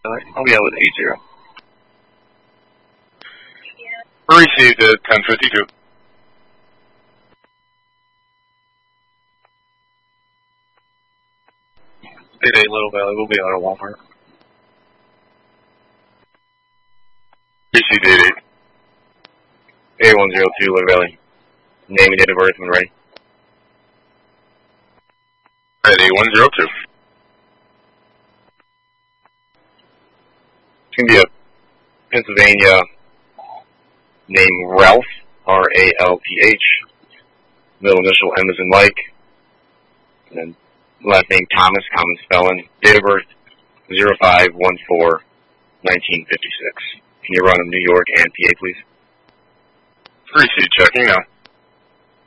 I'll be out with 80. Received at 10:52. Payday Little Valley, we'll be out of Walmart. Received 88. A102 Little Valley. Name and date of birth when ready. At A102. It's going to be a Pennsylvania name Ralph, R-A-L-P-H. Middle initial M as in Mike. And then last name Thomas, common spelling. Date of birth 05/14/1956. Can you run them New York and PA, please? Received, checking now.